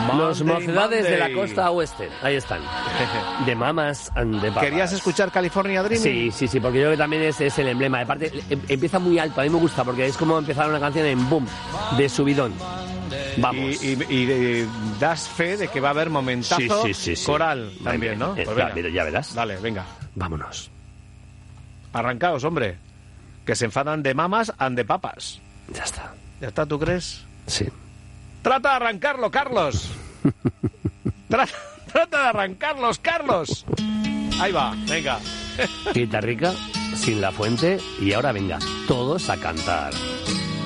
Los mocedades de la Monday. costa oeste, ahí están. De Mamas and the Papas. ¿Querías escuchar California Dreaming? Sí, porque yo creo que también es el emblema. Aparte, empieza muy alto, a mí me gusta, porque es como empezar una canción en boom, de subidón. Vamos. Y das fe de que va a haber momentazo Sí. coral también, ¿no? Pues venga. Mira, ya verás. Dale, venga. Vámonos. Arrancaos, hombre. Que se enfadan de mamas and de papas. Ya está. ¿Ya está, tú crees? Sí. ¡Trata de arrancarlo, Carlos! ¡Trata de arrancarlos, Carlos! Ahí va, venga. Guitarrica, Sin la Fuente, y ahora venga, todos a cantar.